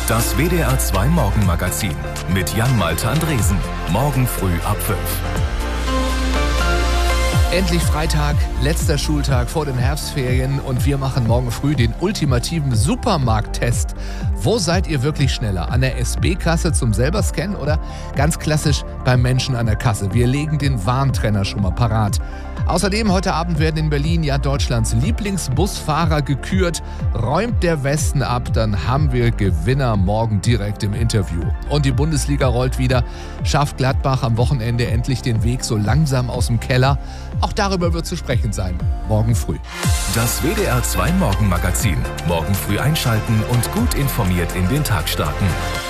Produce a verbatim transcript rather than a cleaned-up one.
Das W D R zwei Morgenmagazin mit Jan-Malte Andresen. Morgen früh ab fünf. Endlich Freitag, letzter Schultag vor den Herbstferien und wir machen morgen früh den ultimativen Supermarkttest. Wo seid ihr wirklich schneller? An der S B-Kasse zum selber scannen oder ganz klassisch beim Menschen an der Kasse? Wir legen den Warntrenner schon mal parat. Außerdem heute Abend werden in Berlin ja Deutschlands Lieblingsbusfahrer gekürt. Räumt der Westen ab, dann haben wir Gewinner morgen direkt im Interview. Und die Bundesliga rollt wieder. Schafft Gladbach am Wochenende endlich den Weg so langsam aus dem Keller? Auch darüber wird zu sprechen sein. Morgen früh. Das W D R zwei Morgenmagazin. Morgen früh einschalten und gut informiert in den Tag starten.